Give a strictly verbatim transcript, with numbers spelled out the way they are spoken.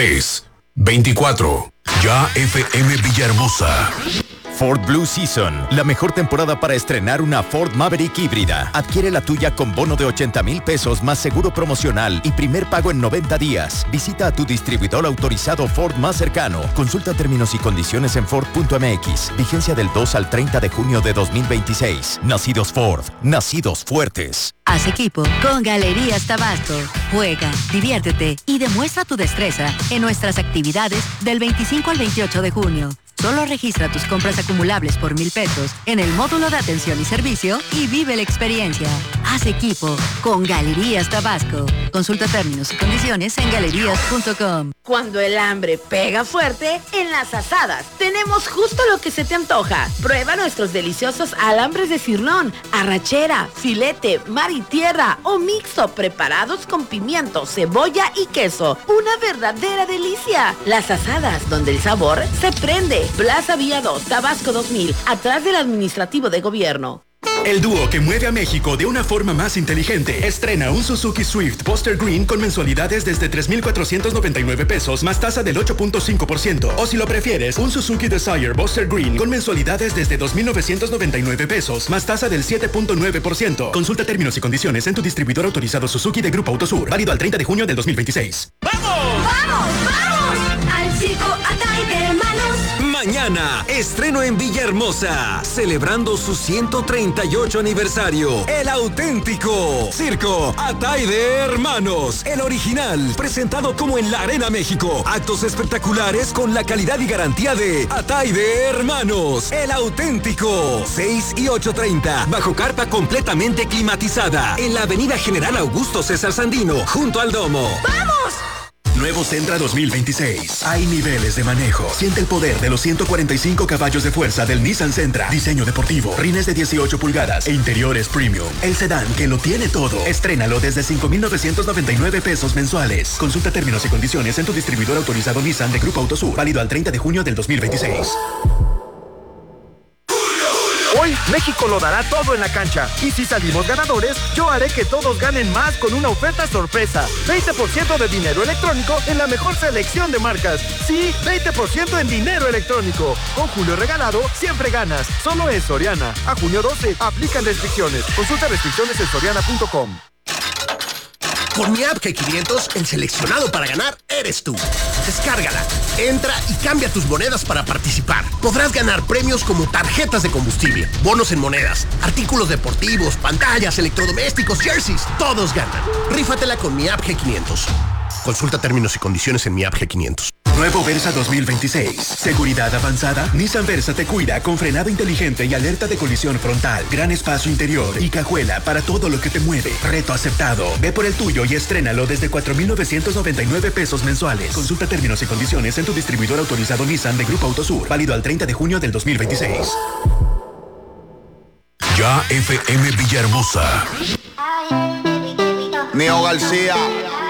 tres, veinticuatro. Ya F M Villahermosa. Ford Blue Season, la mejor temporada para estrenar una Ford Maverick híbrida. Adquiere la tuya con bono de ochenta mil pesos más seguro promocional y primer pago en noventa días. Visita a tu distribuidor autorizado Ford más cercano. Consulta términos y condiciones en Ford punto M X. Vigencia del dos al treinta de junio de dos mil veintiséis. Nacidos Ford, nacidos fuertes. Haz equipo con Galerías Tabasco. Juega, diviértete y demuestra tu destreza en nuestras actividades del veinticinco al veintiocho de junio. Solo registra tus compras acumulables por mil pesos en el módulo de atención y servicio y vive la experiencia. Haz equipo con Galerías Tabasco. Consulta términos y condiciones en galerías punto com. Cuando el hambre pega fuerte, en Las Asadas tenemos justo lo que se te antoja. Prueba nuestros deliciosos alambres de cirlón, arrachera, filete, mar y tierra o mixto preparados con pimiento, cebolla y queso. Una verdadera delicia. Las Asadas, donde el sabor se prende. Plaza Vía dos, Tabasco dos mil, atrás del administrativo de gobierno. El dúo que mueve a México de una forma más inteligente estrena un Suzuki Swift Buster Green con mensualidades desde tres mil cuatrocientos noventa y nueve pesos más tasa del ocho punto cinco por ciento. O si lo prefieres, un Suzuki Desire Buster Green con mensualidades desde dos mil novecientos noventa y nueve pesos más tasa del siete punto nueve por ciento. Consulta términos y condiciones en tu distribuidor autorizado Suzuki de Grupo Autosur. Válido al treinta de junio del dos mil veintiséis. ¡Vamos! ¡Vamos! ¡Vamos! Al circo Atay de Hermanos. Mañana, estreno en Villahermosa, celebrando su ciento treinta y ocho aniversario. El auténtico Circo Atay de Hermanos, el original, presentado como en la Arena México. Actos espectaculares con la calidad y garantía de Atay de Hermanos, el auténtico. seis y ocho treinta, bajo carpa completamente climatizada, en la avenida General Augusto César Sandino, junto al Domo. ¡Vamos! Nuevo Sentra dos mil veintiséis. Hay niveles de manejo. Siente el poder de los ciento cuarenta y cinco caballos de fuerza del Nissan Sentra. Diseño deportivo, rines de dieciocho pulgadas e interiores premium. El sedán que lo tiene todo. Estrénalo desde cinco mil novecientos noventa y nueve pesos mensuales. Consulta términos y condiciones en tu distribuidor autorizado Nissan de Grupo Autosur. Válido al treinta de junio del dos mil veintiséis. Hoy México lo dará todo en la cancha. Y si salimos ganadores, yo haré que todos ganen más con una oferta sorpresa. veinte por ciento de dinero electrónico en la mejor selección de marcas. Sí, veinte por ciento en dinero electrónico. Con Julio Regalado, siempre ganas. Solo en Soriana. A junio doce, aplican restricciones. Consulta restricciones en soriana punto com. Con mi app G quinientos, el seleccionado para ganar eres tú. Descárgala, entra y cambia tus monedas para participar. Podrás ganar premios como tarjetas de combustible, bonos en monedas, artículos deportivos, pantallas, electrodomésticos, jerseys. Todos ganan. Rífatela con mi app G quinientos. Consulta términos y condiciones en mi app G quinientos. Nuevo Versa dos mil veintiséis. Seguridad avanzada. Nissan Versa te cuida con frenado inteligente y alerta de colisión frontal. Gran espacio interior y cajuela para todo lo que te mueve. Reto aceptado. Ve por el tuyo y estrénalo desde cuatro mil novecientos noventa y nueve pesos mensuales. Consulta términos y condiciones en tu distribuidor autorizado Nissan de Grupo Autosur. Válido al treinta de junio del dos mil veintiséis. Ya F M Villahermosa. Neo García.